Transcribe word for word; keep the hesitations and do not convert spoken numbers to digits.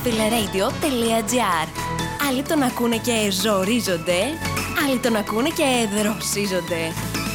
fileradio.gr. Άλλοι τον ακούνε και ζορίζονται, άλλοι τον ακούνε και δροσίζονται.